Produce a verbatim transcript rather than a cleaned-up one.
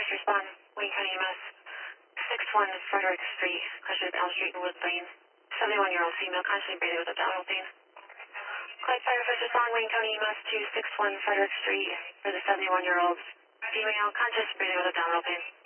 first respond. Wayne County E M S. six one Frederick Street, crash with Elm Street and Wood Lane. seventy-one-year-old female, consciously breathing with abdominal pain. Clyde Fire First Respond, Wayne County E M S two six one Frederick Street for the seventy-one-year-old female, conscious breathing with abdominal pain.